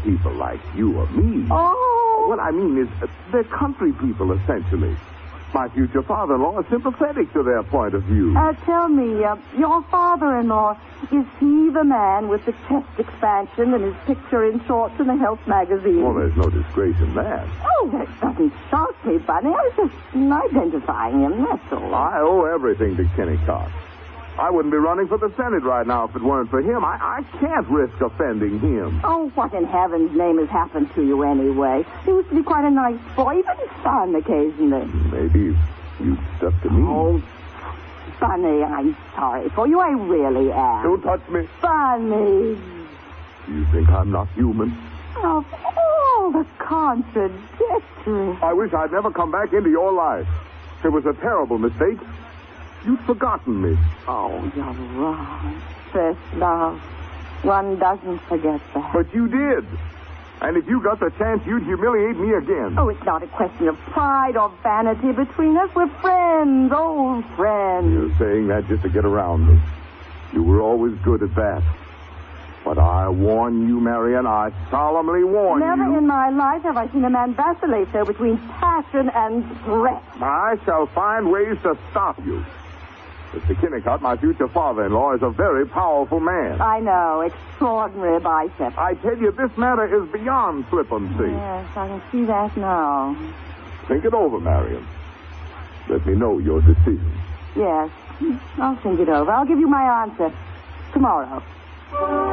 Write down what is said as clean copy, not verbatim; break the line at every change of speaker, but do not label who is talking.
people like you or me.
Oh.
What I mean is, they're country people, essentially. My future father-in-law is sympathetic to their point of view.
Tell me, your father-in-law, is he the man with the chest expansion and his picture in shorts in the health magazine?
Well, there's no disgrace in that.
Oh, that doesn't shock me, Bunny. I was just identifying him, that's all.
I owe everything to Kennicott. I wouldn't be running for the Senate right now if it weren't for him. I can't risk offending him.
Oh, what in heaven's name has happened to you anyway? He used to be quite a nice boy, even fun occasionally.
Maybe you'd stuck to me.
Oh, Bunny, I'm sorry for you. I really am.
Don't touch me.
Bunny.
You think I'm not human?
Of all the contradictory.
I wish I'd never come back into your life. It was a terrible mistake. You'd forgotten me.
Oh, you're wrong. First love. One doesn't forget that.
But you did. And if you got the chance, you'd humiliate me again.
Oh, it's not a question of pride or vanity between us. We're friends, old friends.
You're saying that just to get around me. You were always good at that. But I warn you, Marion, I solemnly warn you.
Never in my life have I seen a man vacillate so between passion and threat.
I shall find ways to stop you. Mr. Kennicott, my future father-in-law, is a very powerful man.
I know. Extraordinary biceps.
I tell you, this matter is beyond flippancy.
Yes, I can see that now.
Think it over, Marion. Let me know your decision.
Yes, I'll think it over. I'll give you my answer tomorrow.